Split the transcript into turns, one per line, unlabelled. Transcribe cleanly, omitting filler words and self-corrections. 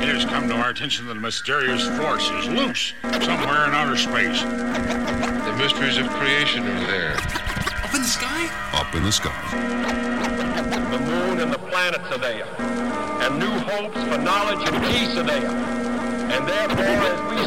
It has come to our attention that a mysterious force is loose somewhere in outer space.
The mysteries of creation are there.
Up in the sky?
Up in the sky.
The moon and the planets are there. And new hopes for knowledge and peace are there. And therefore, as we